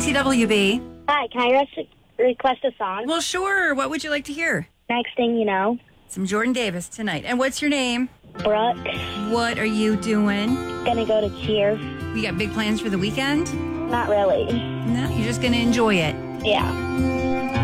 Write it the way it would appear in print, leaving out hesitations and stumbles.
WTWB. Hi, can I request a song? Well, sure. What would you like to hear? Next Thing You Know. Some Jordan Davis tonight. And what's your name? Brooke. What are you doing? Gonna go to Cheers. You got big plans for the weekend? Not really. No, you're just going to enjoy it. Yeah.